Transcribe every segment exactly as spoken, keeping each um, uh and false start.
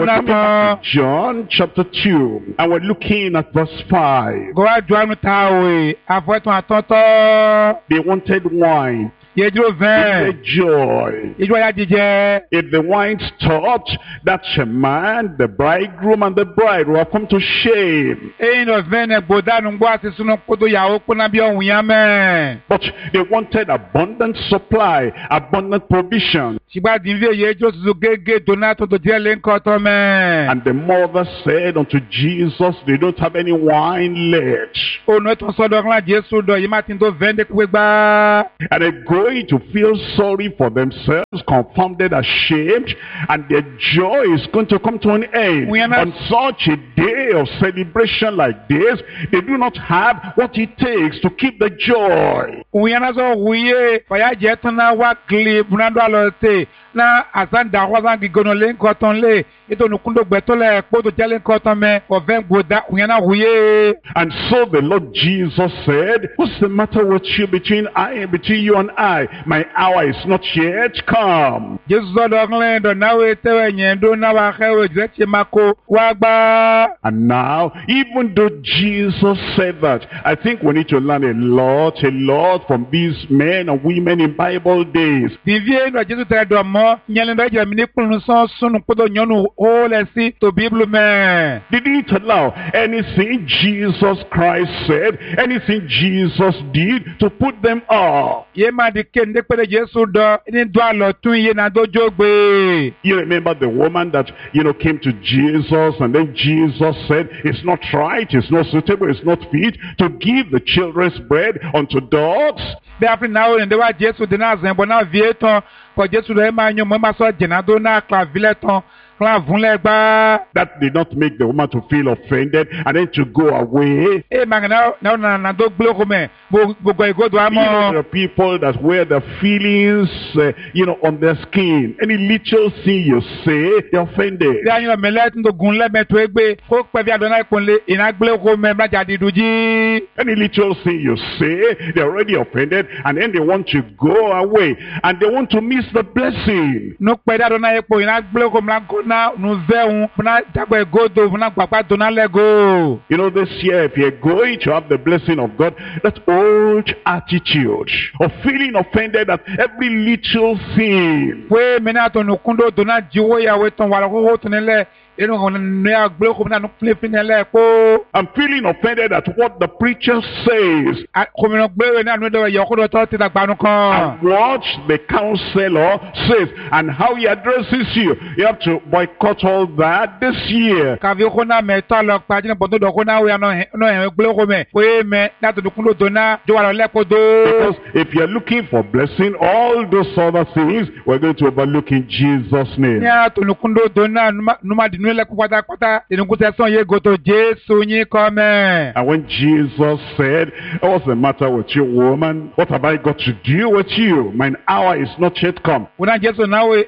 We're coming back to John chapter two, and we're looking at verse five. They wanted wine. They wanted joy. If the wine stopped, that man, the bridegroom and the bride will come to shame. But they wanted abundant supply, abundant provision. And the mother said unto Jesus, they don't have any wine left. And they going to feel sorry for themselves, confounded, ashamed, and their joy is going to come to an end. On such a day of celebration like this, they do not have what it takes to keep the joy. Na azanda wazangi gonole nkotonle ito nukundo betole kpoto jale nkotome oven goda uyana huye. And so the Lord Jesus said, what's the matter with you between I between you and I? My hour is not yet come. Jesus odoglendo nawe tewe nyendo na wahewe jeche mako wagba. And now, even though Jesus said that, I think we need to learn a lot, a lot from these men and women in Bible days. Divie ndo Jesus tedo mo nyalendo je minikunu so sunu podo nyonu ole si to Bible me. Did he allow anything Jesus Christ said, anything Jesus did to put them off? Ye ma di kende pede Jesus do ni do alo tun ye na dojo gbe. You remember the woman that, you know, came to Jesus, and then Jesus said, it's not right, it's not suitable, it's not fit to give the children's bread unto dogs. Therefore now in the way Jesus did not zembo na vieton for Jesus le ma nyo mo ma so jenado na clavileton. That did not make the woman to feel offended and then to go away. You know, there are people that wear their feelings, uh, you know, on their skin. Any little thing you say, they're offended. Any little thing you say, they're already offended, and then they want to go away, and they want to miss the blessing. You know, this year, if you're going to have the blessing of God, that old attitude of feeling offended at every little thing. I'm feeling offended at what the preacher says, and what the counselor says, and how he addresses you. You have to boycott all that this year. Because if you're looking for blessing, all those other things, we're going to overlook in Jesus' name. And when Jesus said, what's the matter with you, woman? What have I got to do with you? Mine hour is not yet come. The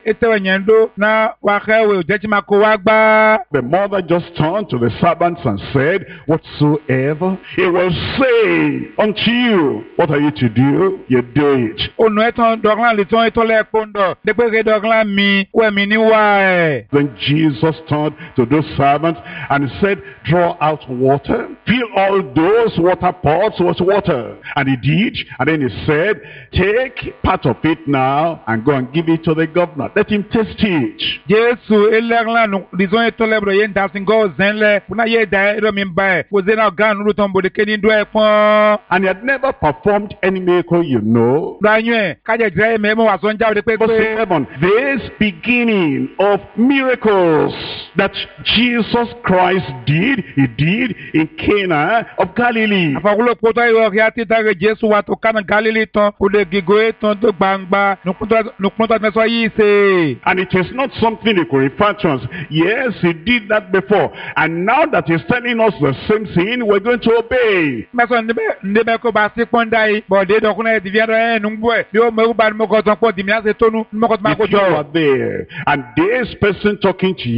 mother just turned to the servants and said, whatsoever he will say unto you, what are you to do? You do it. Then Jesus turned to those servants and said, draw out water, fill all those water pots with water. And he did. And then he said, take part of it now and go and give it to the governor. Let him taste it. And he had never performed any miracle, you know. Verse seven, this beginning of miracles that Jesus Christ did, he did in Cana of Galilee. And it is not something you could refer to as, yes, he did that before. And now that he's telling us the same thing, we're going to obey. If you are there, and this person talking to you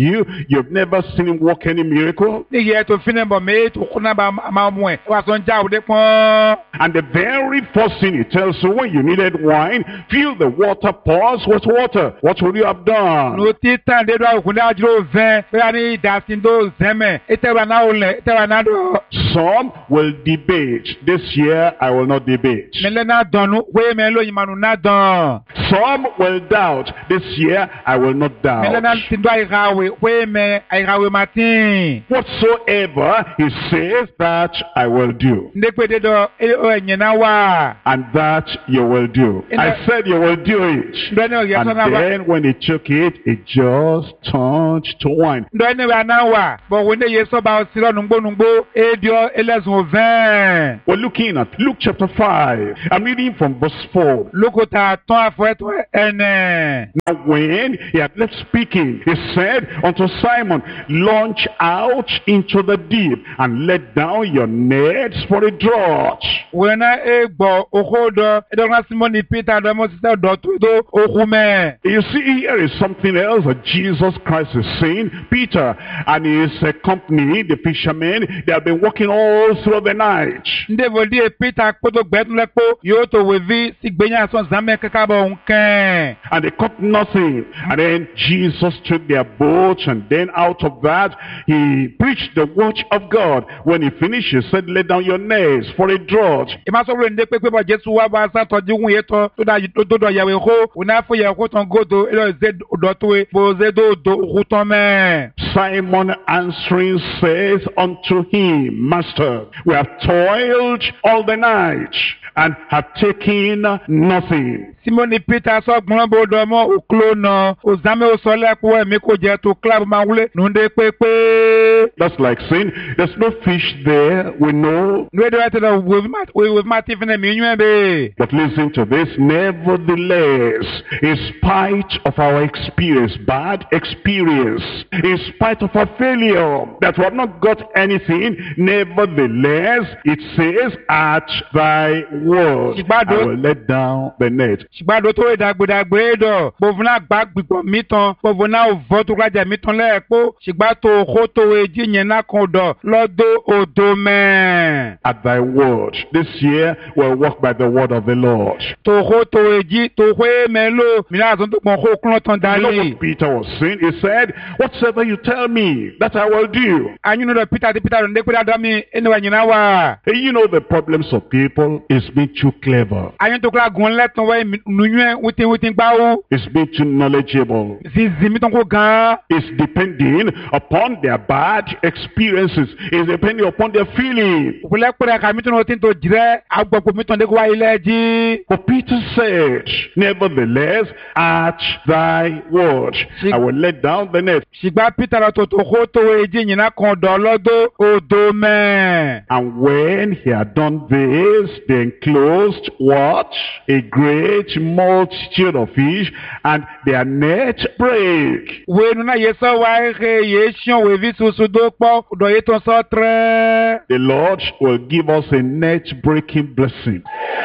you've never seen him work any miracle. Ní yẹ tó fi ní bọ̀ mí tó kún náà bá máa mú ẹ̀ wá sọ ń já òde pọ́n. And the very first thing he tells you, when you needed wine, fill the water pots with water. What would you have done? Nù tí tán dédú àwòkún náà dúró vẹ́ bóyá ní ìdásíndó zẹ́mẹ̀ ìtẹ̀wà náà ò lẹ̀ ìtẹ̀wà náà dọ̀. Some will debate. This year, I will not debate. Mẹ́lẹ́ náà dọ̀nù wéé mẹ́ lóyìn mànù náà dàn. Some will doubt. This year, I will not Mẹ́lẹ́ náà doubt. ti dọ́ àìkàwé wéé mẹ́ àìkàwé máa tíì. Whatsoever he says, that I will do. Ndé pé dédọ̀ ẹ̀yìn náà wà. And that you will do. I said you will do it. Ndọ́ ẹni òye And sọ́nà wà. then when he took it, it just turned to wine. Ndọ́ ẹni wà náà wà. Bọ̀ wọ́n ní yé sọ́ba ọ̀sìrọ̀ nùgbónùgbó édiọ́ ẹlẹ́sùn òvẹ́n. We're looking at Luke chapter five. I'm reading from verse four. Lókòtà tán àfọ̀ẹ́tọ̀ ẹnẹ̀. Now when he had left speaking, he said unto Simon, launch out into the deep and let down your nets for a draught. Wọ́n náà é gbọ́ okó dọ̀ ẹ̀dọ́gbọ́n Simoni Peter dọ́mọ́ sísẹ́ dọ̀ tó dó okú mẹ́. You see, here is something else that Jesus Christ is saying. Peter and his uh, company, the fishermen, they have been working all through the night. Ndé vòdì è Peter kpótó gbẹ́túnlẹ́kpó yóò tó wèví sí gbẹ̀yìn àsán zàmẹ́ kẹ́kẹ́ bọ̀ nkẹ́. And they caught nothing. And then Jesus took their boat, and then out of that, he preached the word of God. When he finished, he said, lay down your nets for a draught. Ìmásọ̀rọ̀ ndé pépé bọ̀ Jésù wá bá sátọ̀jú wùn yé tọ́ tó dà tó dọ̀ yàwé kó òun náà fún yàwé kó tán gòdò ẹ̀rọ ìzé dọ̀túwé bó zé dó dò òkú tán mẹ́. Simon answering says unto him, Master, we have toiled all the night and have taken nothing. Simoni Peter sọ́gbọ́n bó dọ̀mọ́ òkúló nà òzàmẹ́ òsọ́lẹ́kùn ẹ̀mí kò jẹ́ tó kíláàbù máa wúlé nùdé pépé. That's like saying, there's no fish there, we know. Nuwédè wá tẹ̀lé wèé má ti fi nà mí yún ẹ̀ bẹ́ẹ̀. But listen to this, nevertheless, in spite of our experience, bad experience, in spite of our failure, that we have not got anything, nevertheless, it says, at thy word, I will let down the net. Ṣùgbọ́n tó ìdàgbòdàgbò dọ̀ bòfin náà gbà gbìgbọ̀ mí tán bòfin náà vọ́ tó kájà mí tán lẹ́ẹ̀kọ́ ṣùgbọ́n tó kó tó èjì yẹn náà kan dọ̀ lọ́dọ̀ odò mẹ́. At thy word, this year we'll walk by the word of the Lord. Tó kó tó èjì tó kó èmẹ́ lò mìíràn àtúntò pọ̀ kó kúnlọ́ tán You know dálé. what Peter was saying? He said, whatsoever you tell me, that I will do. Àyùnú dọ̀ Peter àti Peter lòdì pé dáadáa mi ẹniwà yìí náà wà. Hey, you know the problems of people is being too clever. Àyùn tó kíláà gùn lẹ́tàn wẹ́ nùyún wítín wítín gbáwó. It's being too knowledgeable. Zizi mi tán kó gan. It's depending upon their bad experiences. It's depending upon their feeling. Òkúlẹ̀ pẹ̀lẹ́ kà mí tán tí tó jìrẹ́ àgbọ̀pọ̀ mi tán dé kó wá ilẹ̀ jí. But Peter said, nevertheless, at thy word, I will let down the net. Ṣùgbọ́n Peter lọ tó tó kó tó èjì yìí náà kan dọ̀ lọ́dọ̀ odò mẹ́. And when he had done this, they enclosed what? A great multitude of fish, and their net brake. Wénu náà yé sọ wá ẹ̀ yé sàn wèví tuntun tó pọ̀ dọ̀ yé tó sọ tẹ́rẹ́. The Lord will give us a net-breaking blessing.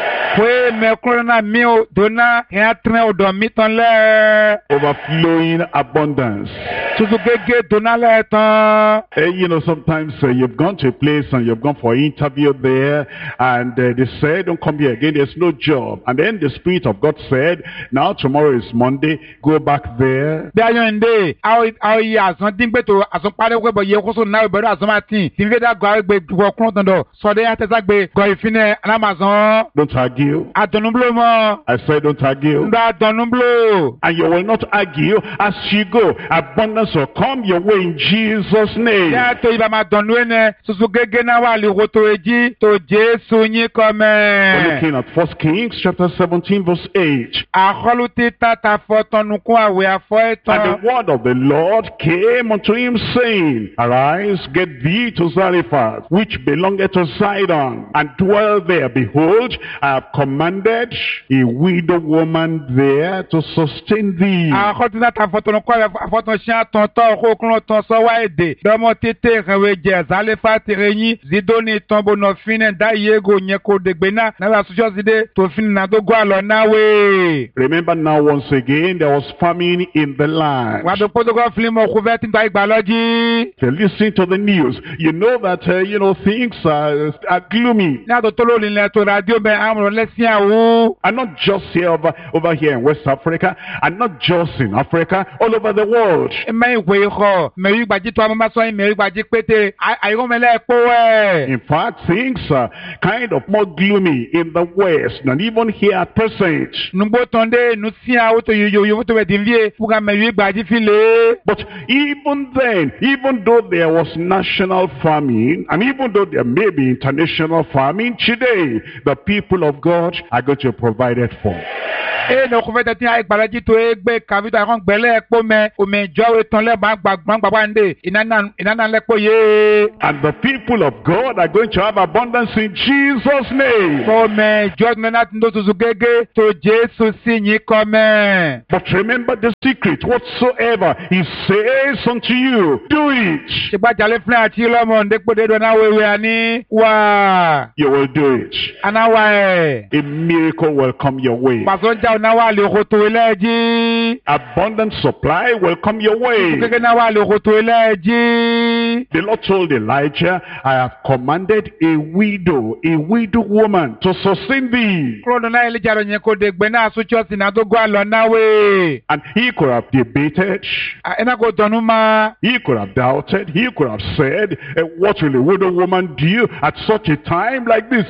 Fue mẹ́kúnrin náà mi ò dóná ẹ̀ tẹ́rẹ́ ọ̀dọ̀ mi tán lẹ́. Overflowing abundance. Tuntun gégé dóná lẹ́ tán. Uh, you know, sometimes uh, you've gone to a place and you've gone for an interview there, and uh, they said, don't come here again, there's no job. And then the Spirit of God said, now tomorrow is Monday, go back there. Bí a yọ̀ ǹdè, àwọn iye àsán dín gbé tó àsán parí wẹ́ bọ̀ yẹ kóso náà ìbẹ̀rù àsán máa tì. Tí n fẹ́ dá gọ́ àgbẹ̀ gbọ́ kúrò tán dọ̀, sọ̀dẹ̀ yà tẹ́sà gbé gọ́ ìfinẹ̀ alámàsán. Don't argue. Àdùnnúbúlò mọ́. I said don't argue. Ndọ́ àdùnnúbúlò. And you will not argue as you go. Abundance will come your way in Jesus' name. Yà tó ibà máa dọ̀nù ẹnẹ, tuntun gégé náà wà lè wo tó èjì tó Jésù yín kọ́ mẹ́. We're looking at First Kings chapter seventeen verse eight. Àkọlù ti tata fọ́tọ̀nùkún àwẹ̀ àfọ́ ẹ̀tàn. And the word of the Lord came unto him, saying, Arise, get thee to Zarephath, which belongeth to Sidon, and dwell there. Behold, I have commanded a widow woman there to sustain thee. Akhotina ta fotono kwa fotono sha tonto ko klon ton so wa ede. Domo tete rewe je zale fatireni zidoni tombo no fine da yego nyeko degbena na la sujo zide to fine na do gwa lo na we. Remember now once again there was famine in the land. Wa do podo go flimo couvert nda igbaloji. If you listen to the news, you know that uh, you know things are, are gloomy. Na do tolo le to radio be amro lesia wo. And not just here over, over here in West Africa, and not just in Africa, all over the world. In fact, things are kind of more gloomy in the West than even here at present. But even then, even though there was national famine, and even though there may be international famine, today the people of God are going to provide it for. And the people of God are going to have abundance in Jesus' name. But remember the secret, whatsoever he says unto you, do it. You will do it. A miracle will come your way. Abundant supply will come your way. The Lord told Elijah, I have commanded a widow, a widow woman to sustain thee. And he could have debated, he could have doubted, he could have said, what will a widow woman do at such a time like this?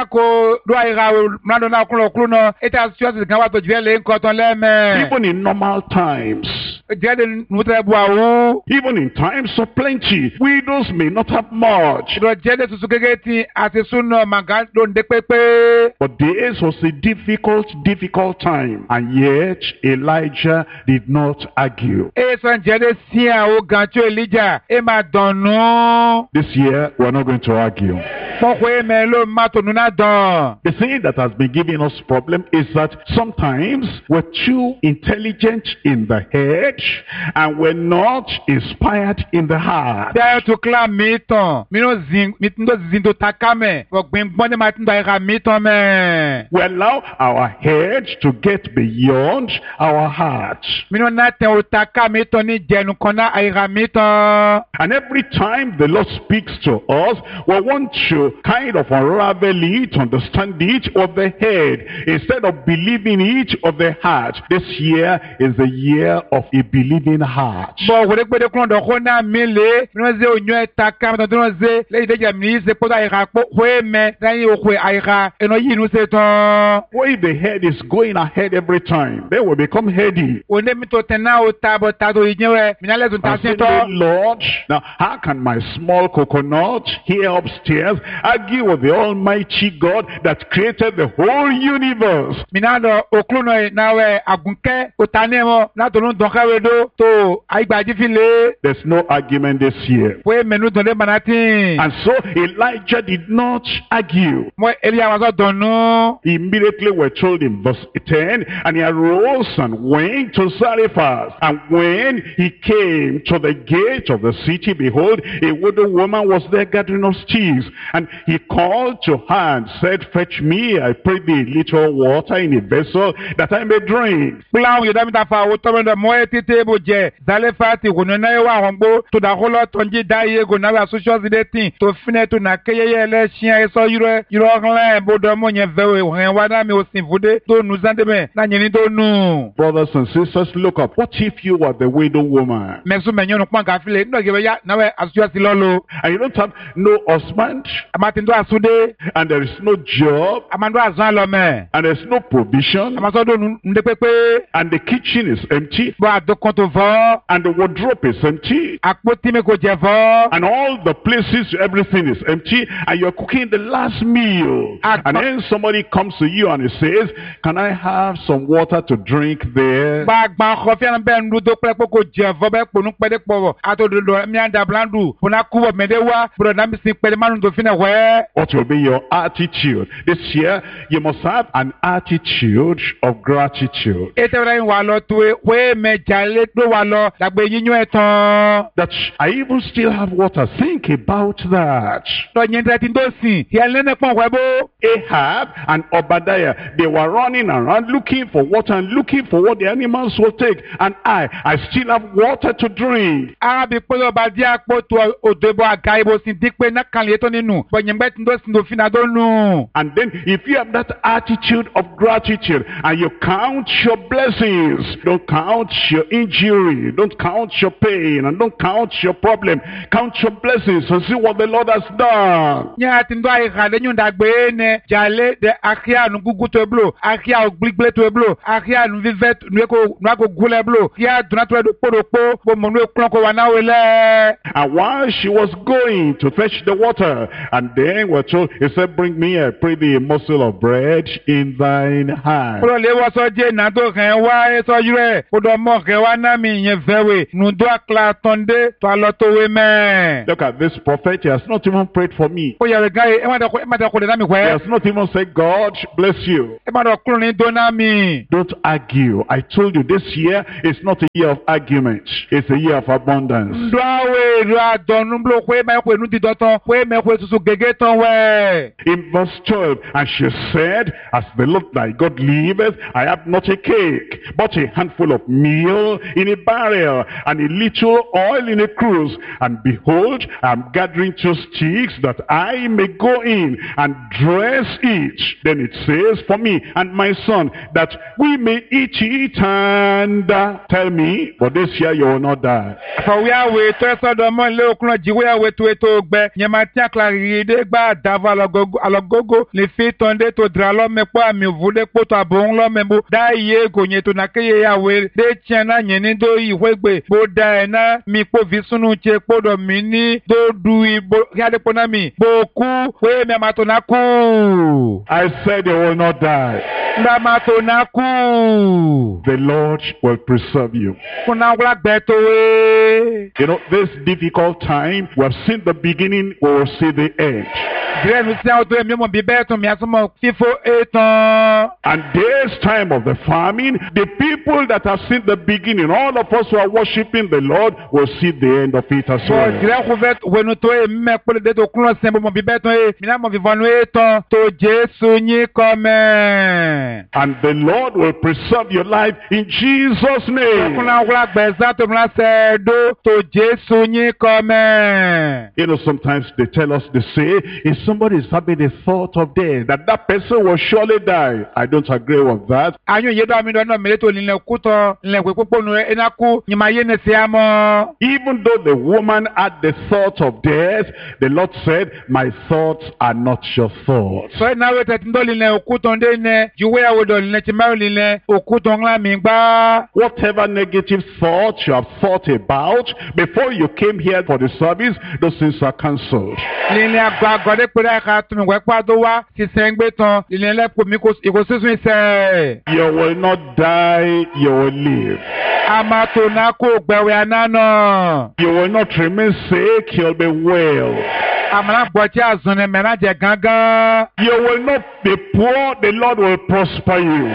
Even in normal times, even in times of plenty, widows may not have much. But this was a difficult, difficult time, and yet Elijah did not argue. This year, we're not going to argue. The thing that has been giving us problem is that sometimes we're too intelligent in the head and we're not inspired in the heart. We allow our head to get beyond our heart. And every time the Lord speaks to us, we want to kind of unravel it, understand it of the head, instead of believing it of the heart. This year is the year of a believing heart. Well, if the head is going ahead every time, then we become heady. And say, Lord, now how can my small coconut here upstairs argue with the Almighty God that created the whole universe? There's no argument this year. And so Elijah did not argue. Immediately we're told in verse ten, and he arose and went to Zarephath. And when he came to the gate of the city, behold, a widow woman was there gathering of sticks. And he called to her and said, fetch me, I pray thee, a little water in a vessel that I may drink. Brothers and sisters, look up. What if you were the widow woman? And you don't have no husband, and there is no job, and there's no provision, and the kitchen is empty, and the wardrobe is empty, lọ. And all the places, everything is empty, and you're cooking the last meal. And then somebody comes to you and he says, can I have some water to drink there? Gbàgbà kọfí ẹni bẹ́ẹ̀ ń lu tó pẹ́ pé kò jẹ́ fọ́ bẹ́ẹ̀ pònú pẹ́ẹ́dẹ́ pọ̀wọ̀ àtòdòdò mi àdá blandu bùnà kúbọ̀ mẹ́dẹ́ wá bùrọ̀ dàmí sí pẹ́ẹ́dẹ́ mánu tó fi náà wẹ́. What will be your attitude? This year, you must have an attitude of gratitude. Ètò ìrìn wà lọ tó wé mẹ́jà lé tó wà lọ dàgbé yíyún ẹ̀ tán. That I even still have water. Think about that. Lọ́yìn tẹ́ ti ń tó sìn yẹn lẹ́nu pọ̀ wẹ́ bó. Ahab and Obadiah, they were running around looking for water and looking for what the animals will take. And I, I still have water to drink. Arabi polo badia poto odebo aga ibo sin dikpe na kan le to ninu. Bonyembe tindo sin do fina do nu. And then if you have that attitude of gratitude and you count your blessings, don't count your injury, don't count your pain, and don't count your problem. Count your blessings and see what the Lord has done. Nya tindo ai khade nyun dagbe ne jale de akia nu gugu to eblo, akia ogbligle to eblo, akia nu vivet nu ko nu ko gule eblo. Kia dunato do podopo bo monu eklon ko wa na wele. And while she was going to fetch the water, and then we're told, he said, bring me a pretty morsel of bread in thine hand. Pro le wo so je na to kan wa e so yure, o do mo kan wa na mi yen vewe, nu do akla tonde to alo to we me. Look at this prophet, he has not even prayed for me. O ya ga e ma da ko e ma da ko le na mi He we. has not even said, God bless you. E ma do kun ni do na mi. Don't argue. I told you this year is not a year of argument. It's a year of abundance. Ndo awe ru adonu blo ko e ma ko enu di dotan, ko e me ko susu gege tan we. In verse twelve, and she said, as the Lord thy God liveth, I have not a cake, but a handful of meal in a barrel, and a little oil in a cruse. And behold, I am gathering two sticks, that I may go in and dress each. Then it says, for me and my son, that we may eat it, and uh, tell me, for this year you will not die. For we are we to so do mo le okun ji we are we to to gbe yen ma ti akla ride gba dava alogogo alogogo le fi tonde to dra lo me po ami vude po to abon lo me bo da iye go yen to na keye ya we de chen na yen ni do iwe gbe bo da e na mi po vi sunu che po do mi ni do du ibo ya de po na mi bo ku we me ma to na ku. I said you will not die. Nda ma to na ku. The Lord will preserve you. Kuna wala gbe to we. You know, this difficult time, we have seen the beginning, we will see the end. And this time of the famine, the people that have seen the beginning, all of us who are worshiping the Lord, will see the end of it as well. And the Lord will preserve your life in Jesus' name. You know, sometimes they tell us, they say, if somebody is having a thought of death, that that person will surely die. I don't agree with that. Even though the woman had the thought of death, the Lord said, my thoughts are not your thoughts. Whatever negative thoughts you have thought about before you came here for the service, those things are cancelled. You will not die, you will live. You will not remain sick, you'll be well. You will not be poor, the Lord will prosper you.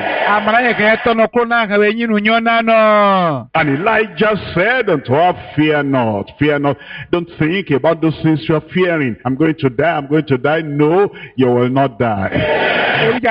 And Elijah said unto her, fear not, fear not. Don't think about those things you are fearing. I'm going to die, I'm going to die. No, you will not die. For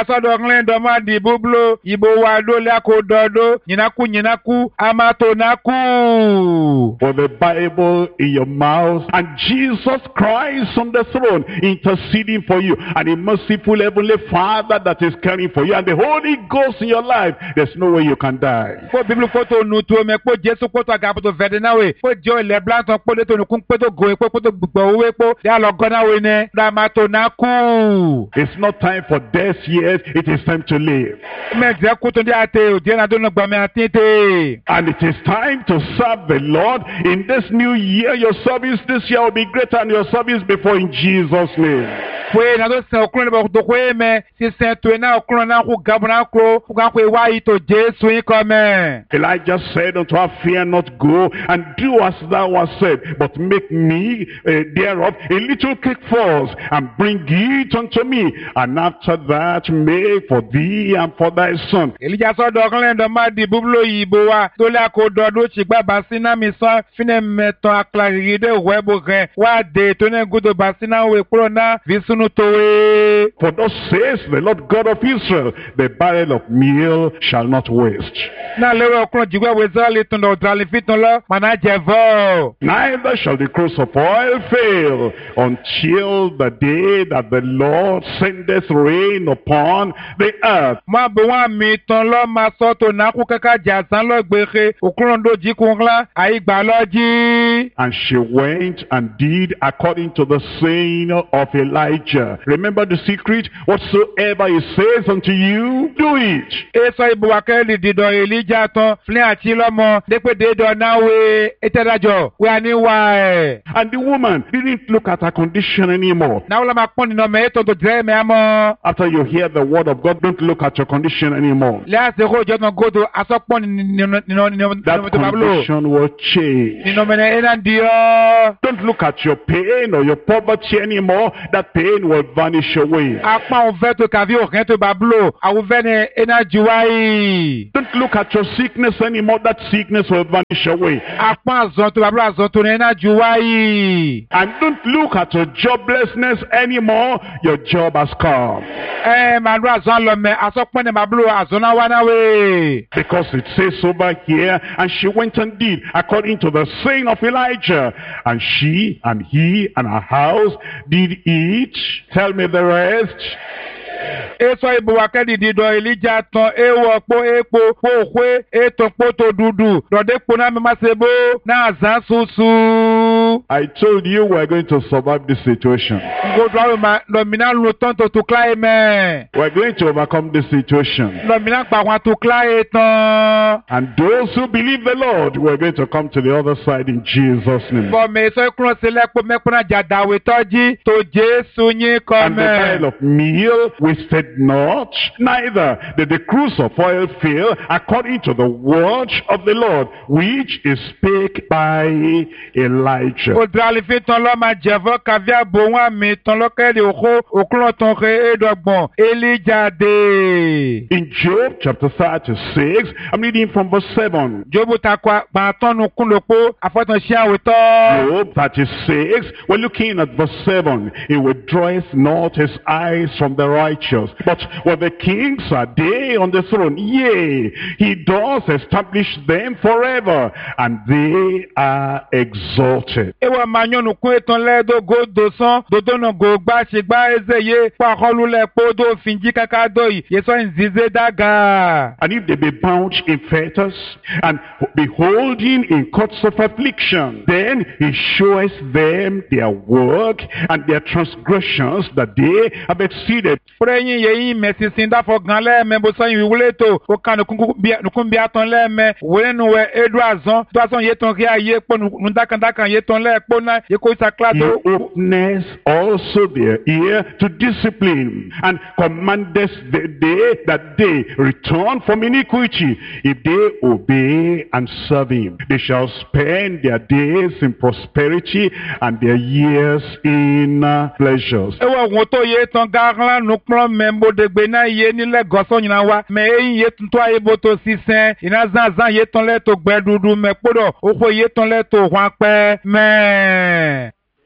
the Bible in your mouth and Jesus Christ on the throne, interceding for you, and a merciful heavenly Father that is caring for you, and the Holy Ghost in your life, there's no way you can die. Po Bible photo nu to me po Jesu po to aga po to vede na we. Po jo le blanc to po de to nu kun po to go po po to gbo we po. Ya lo go na we ne. Da ma to na ku. It's not time for death yet, it is time to live. Me je ku to dia te o je na do no gba me atete. And it is time to serve the Lord in this new year. Your service this year will be greater than your service before, in Jesus' name. Fue na do se okun le do kwe me si se to na okun na ku gabo na kro ku kan kwe wa yi to Jesu yin ko me. Elijah said unto her, fear not, go and do as thou hast said, but make me uh, thereof a little cake first, and bring it unto me, and after that make for thee and for thy son. Elijah so do kan le do ma di bublo yibo wa to le ko do do chi gba basina mi so fine meton aklariri de webo gen wa de to ne gudo basina we kuro na visunu to we. For thus says the Lord God of Israel, the barrel of meal shall not waste. Na lewe okun jigwe we zali ton do drali fiton lo mana jevo. Neither shall the cruse of oil fail until the day that the Lord sendeth rain upon the earth. Ma bo wa mi ton lo ma so to na ku kaka jasan lo gbeche okun do ji kun la ai gba lo ji. And she went and did according to the saying of Elijah. Remember the secret? Whatsoever he says unto you, do it. E so ibo wa ke di do Elijah ton flin ati lo mo de pe de do na we etedajo we ani wa e. And the woman didn't look at her condition anymore. Na wala ma pon no me to do dre me amo. After you hear the word of God, don't look at your condition anymore. La se ko jo no go to aso pon ni ni ni ni that condition will change. Ni no me ena dio. Don't look at your pain or your poverty anymore. That pain will vanish away. Apa on veut to kavi o rien to bablo. A ou vene ena juai. Don't look at your sickness anymore. That sickness will vanish away. Apa zon to bablo zon to ena juai. And don't look at your joblessness anymore. Your job has come. Eh, man wa zon lo me aso pon ne bablo azona wana we. Because it says over here, and she went and did according to the saying of Elijah, and she and he and her house did eat. Tell me the rest. Eso ibo wa ke di do Elijah ton e wo po epo po kwe e ton po to dudu do de po na me masebo na azan susu. I told you we're going to survive this situation. Go do ma no mina lo ton to to climb. We're going to overcome this situation. No mina pa wan to climb ton. And those who believe the Lord, we're going to come to the other side in Jesus' name. For me so kro se le po me kuna jada we toji to Jesu yin ko And the me. pile of meal wasted not, neither did the cruse of oil fail, according to the word of the Lord, which is spake by Elijah. O drali fi ton lo ma jevo kavia bo wan mi ton lo ke de oko okun ton re edogbon Elijah de. In Job chapter thirty-six, I'm reading from verse seven. Jobu ta kwa ba ton nu kun lo po afotan sia we to. Job thirty-six, we're looking at verse seven. He withdraweth not his eyes from the righteous, but when the kings are they on the throne, yea, he does establish them forever, and they are exalted. Ewa manyonu kun eton le do go do son do do no go gba se gba eze ye pa holu le po do finji kaka do yi ye so nzize daga. And if they be bound in fetters, and be holding in cords of affliction, then he showeth them their work and their transgressions that they have exceeded. Preyin ye yin mesi sin da fo gan le me bo so yin wule to o kan kun bi kun bi aton le me we nu we edu azon do azon ye ton ri aye po nu da kan da kan ye ton le po na ye ko sakla He do. openeth also their ear to discipline, and commandeth the day that they return from iniquity. If they obey and serve him, they shall spend their days in prosperity and their years in uh, pleasures. Ewa won to ye ton garan nu plan membo de gbe na ye ni le goso nyina wa me yin ye tun to aye bo to sisen ina zan zan ye ton le to gbe dudu me podo o ko ye ton le to hwan pe me.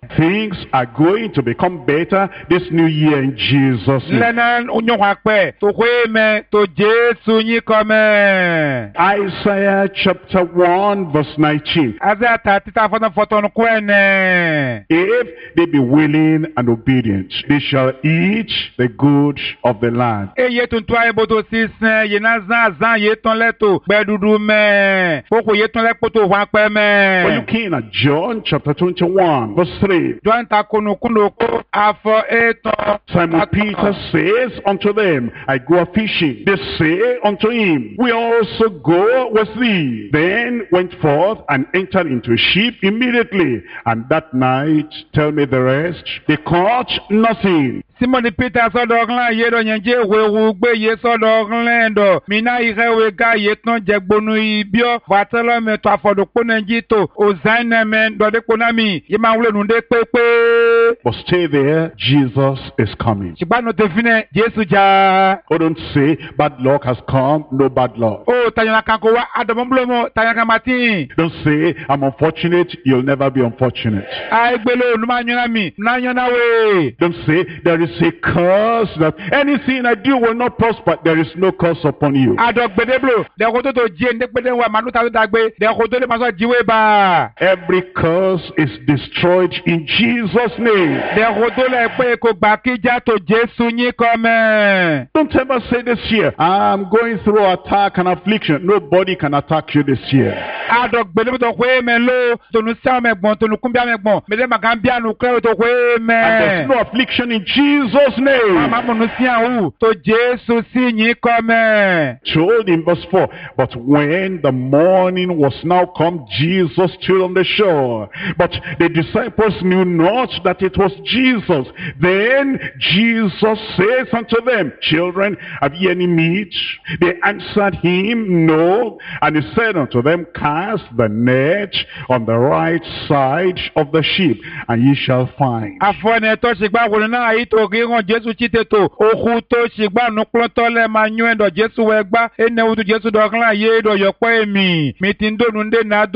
Things are going to become better this new year in Jesus' name. Lẹ́nà onyọ̀wàpẹ̀ tó kọ́ ẹ̀mẹ́ tó Jésù yín kọ́ mẹ́. Isaiah chapter one verse nineteen. Isaiah thirty fọ́tọ̀ fọ́tọ̀ kọ́ ẹ̀nẹ́. If they be willing and obedient, they shall eat the good of the land. Eye tuntun ayé bó tó sísìn yìí náà zan zan yìí tán lẹ́tọ̀ gbẹ́dúdú mẹ́. Kókò yìí tán lẹ́pọ̀ tó wá pẹ́ mẹ́. We're looking at John chapter twenty-one verse three. John ta kunukunoko afọ etan. Simon Peter says unto them, I go a fishing. They say unto him, we also go with thee. Then went forth and entered into a ship immediately. And that night, tell me the rest, they caught nothing. Simon Peter sọ́dọ̀ ọ̀gá yé dọ̀ yẹn jẹ́ ìwéwu gbé yé sọ́dọ̀ ọ̀gá dọ̀. Mina ìhẹ́wé ga yé tán jẹgbonu ibiọ́. Vàtẹ́lọ́ mi tó àfọ̀dùkú náà jí tó. Òzáìnà mi dọ̀dẹ́kọ̀ náà mi. Yé máa wúlò nùdé pépé. But stay there, Jesus is coming. Ṣùgbọ́n tó fi ní Jésù jà. Oh, don't say bad luck has come, no bad luck. Ó tàyànà kan kò wá àdàmọ́bùlọ́mọ́ tàyànà kan máa tì. Don't say I'm unfortunate, you'll never be unfortunate. Àìgbélé olùmọ̀ àyànà mi, náà yànà wé. Don't say there is a curse that anything I do will not prosper. There is no curse upon you. Àdọ̀gbẹ̀dẹ́bùlò, dẹ̀kọ̀ tó tó jí ẹ̀ndẹ́gbẹ̀dẹ́ wà màánú tàbí dàgbé, dẹ̀kọ̀ tó lè máa sọ jíwé bá. Every curse is destroyed in Jesus' name. Dẹ̀kọ̀ tó lè pé kò gbà kíjà tó Jésù yín kọ́ mẹ́. Don't ever say this year, I'm going through attack and affliction. Nobody can attack you this year. Àdọ̀gbẹ̀dẹ́bùlò tó kọ́ èèmẹ̀ ló, tònú sáwọn mẹ̀gbọ̀n, tònú kúnbíà mẹ̀gbọ̀n, mẹ̀dẹ́ màkà ń bí ànú kẹ́rù tó kọ́ èèmẹ̀. And there's no affliction in Jesus' name. Màmá mọ̀nù sí àwọn tó Jésù sí yín kọ́ mẹ́. Told in verse four, but when the morning was now come, Jesus stood on the shore. But the disciples knew not that it was Jesus. Then Jesus says unto them, children, have ye any meat? They answered him, no. And he said unto them, cast the net on the right side of the ship, and ye shall find. Àfọ̀nẹ̀ tó ṣègbà wòlé náà yìí tó rí hàn Jésù tí tètò. Òkú tó ṣègbà nùpọ̀lọ́tọ́ lẹ́ máa yún ẹ̀dọ̀ Jésù wẹ̀ gbá. Ẹnẹ́wùtú Jésù dọ̀gán láyé ẹ̀dọ̀ yọ̀pọ̀ èmì. Mi ti ń dònú ndé náà